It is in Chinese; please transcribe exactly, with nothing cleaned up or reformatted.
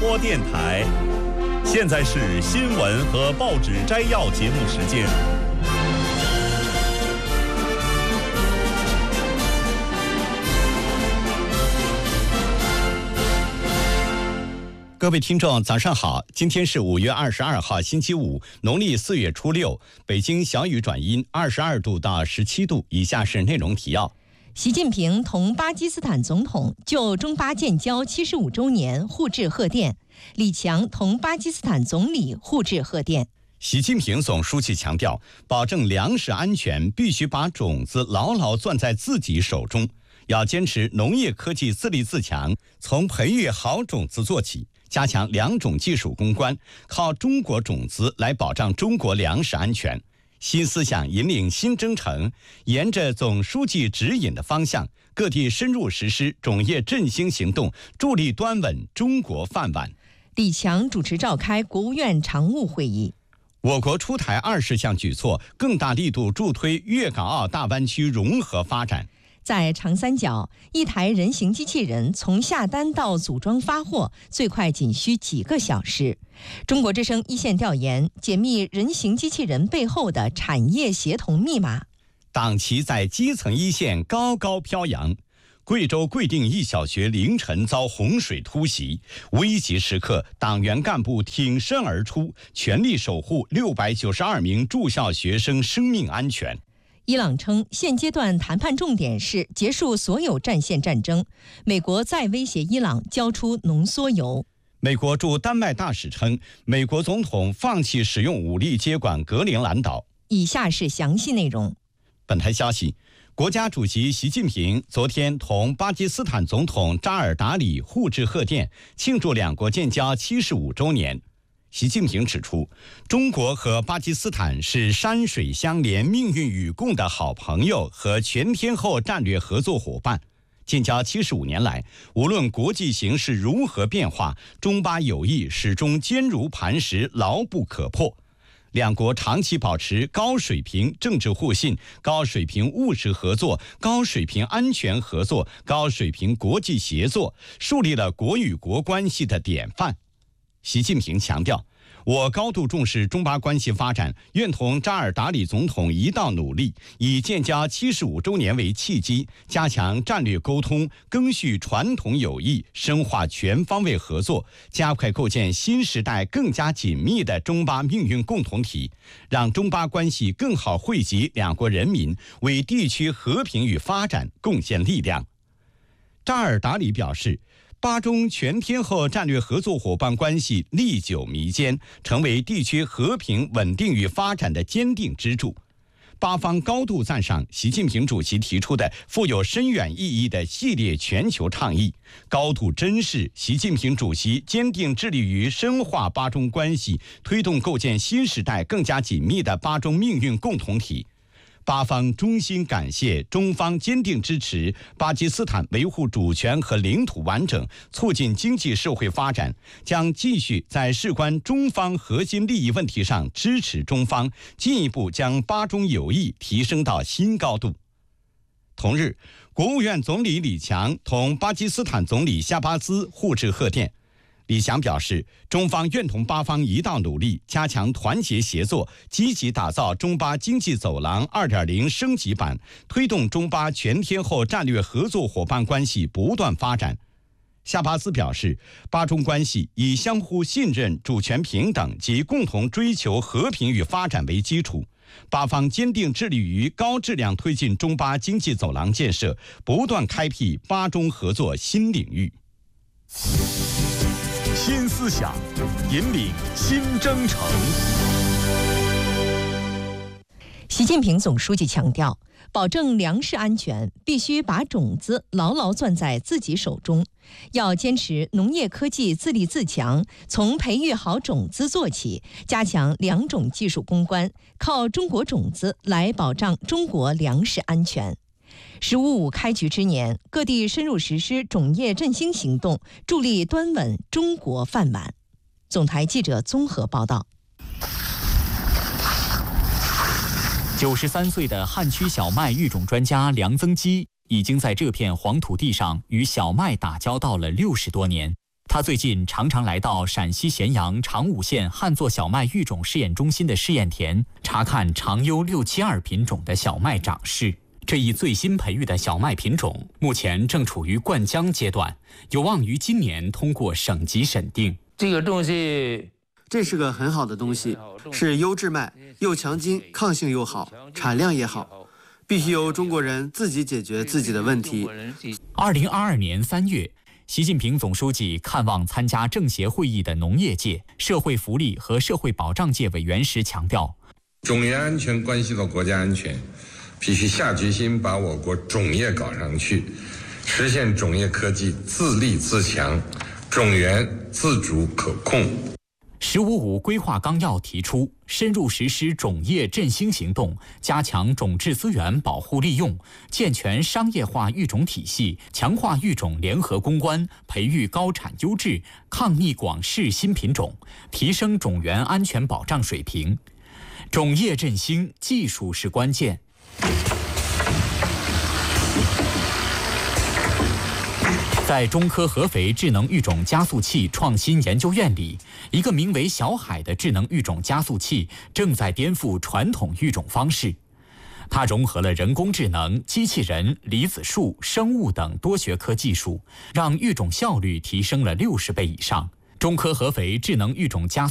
播电台。现在是新闻和报纸摘要节目时间。 各位听众，早上好！今天是五月二十二号，星期五，农历四月初六。北京小雨转阴，二十二度到十七度。以下是内容提要： 习近平同巴基斯坦总统就中巴建交七十五周年互致贺电，李强同巴基斯坦总理互致贺电。 习近平总书记强调，保证粮食安全必须把种子牢牢攥在自己手中，要坚持农业科技自立自强，从培育好种子做起，加强两种技术攻关，靠中国种子来保障中国粮食安全。新思想引领新征程，沿着总书记指引的方向，各地深入实施种业振兴行动，助力端稳中国饭碗。 李强主持召开国务院常务会议。 我国出台二十项举措，更大力度助推粤港澳大湾区融合发展。 在长三角，一台人形机器人从下单到组装发货，最快仅需几个小时。中国之声一线调研，解密人形机器人背后的产业协同密码。 党旗在基层一线高高飘扬。贵州贵定一小学凌晨遭洪水突袭，危急时刻，党员干部挺身而出，全力守护六百九十二名住校学生生命安全。 伊朗称，现阶段谈判重点是结束所有战线战争。美国再威胁伊朗交出浓缩铀。 美国驻丹麦大使称，美国总统放弃使用武力接管格陵兰岛。 以下是详细内容。 本台消息，国家主席习近平昨天同巴基斯坦总统扎尔达里互致贺电，庆祝两国建交七十五周年。习近平指出，中国和巴基斯坦是山水相连、命运与共的好朋友和全天候战略合作伙伴。建交七十五年来，无论国际形势如何变化，中巴友谊始终坚如磐石、牢不可破。两国长期保持高水平政治互信、高水平务实合作、高水平安全合作、高水平国际协作，树立了国与国关系的典范。习近平强调，我高度重视中巴关系发展，愿同扎尔达里总统一道努力，以建交七十五周年为契机，加强战略沟通，赓续传统友谊，深化全方位合作，加快构建新时代更加紧密的中巴命运共同体，让中巴关系更好惠及两国人民，为地区和平与发展贡献力量。扎尔达里表示，巴中全天候战略合作伙伴关系历久弥坚，成为地区和平稳定与发展的坚定支柱。巴方高度赞赏习近平主席提出的富有深远意义的系列全球倡议，高度珍视习近平主席坚定致力于深化巴中关系，推动构建新时代更加紧密的巴中命运共同体。巴方衷心感谢中方坚定支持巴基斯坦维护主权和领土完整，促进经济社会发展，将继续在事关中方核心利益问题上支持中方，进一步将巴中友谊提升到新高度。同日，国务院总理李强同巴基斯坦总理夏巴兹互致贺电。李强表示，中方愿同巴方一道努力，加强团结协作，积极打造中巴经济走廊 二点零 升级版，推动中巴全天候战略合作伙伴关系不断发展。夏巴兹表示，巴中关系以相互信任、主权平等及共同追求和平与发展为基础，巴方坚定致力于高质量推进中巴经济走廊建设，不断开辟巴中合作新领域。 新思想引领新征程。 习近平总书记强调，保证粮食安全必须把种子牢牢攥在自己手中，要坚持农业科技自立自强，从培育好种子做起，加强两种技术攻关，靠中国种子来保障中国粮食安全。十五五开局之年，各地深入实施种业振兴行动，助力端稳中国饭碗。总台记者综合报道。 九十三岁的汉区小麦育种专家梁增基，已经在这片黄土地上与小麦打交道了六十多年。 他最近常常来到陕西咸阳长武县旱作小麦育种试验中心的试验田，查看长优六七二品种的小麦长势。这一最新培育的小麦品种，目前正处于灌浆阶段，有望于今年通过省级审定。 这个东西， 这是个很好的东西，是优质麦，又强筋，抗性又好，产量也好。必须由中国人自己解决自己的问题。 二零二二年三月，习近平总书记看望参加政协会议的农业界、社会福利和社会保障界委员时强调， 种业安全关系到国家安全，必须下决心把我国种业搞上去，实现种业科技自立自强，种源自主可控。 十五五规划纲要提出，深入实施种业振兴行动，加强种质资源保护利用，健全商业化育种体系，强化育种联合攻关，培育高产优质、抗逆广适新品种，提升种源安全保障水平。种业振兴，技术是关键。在中科合肥智能育种加速器创新研究院里，一个名为小海的智能育种加速器正在颠覆传统育种方式。它融合了人工智能、机器人、离子束、生物等多学科技术，让育种效率提升了六十倍以上。中科合肥智能育种加速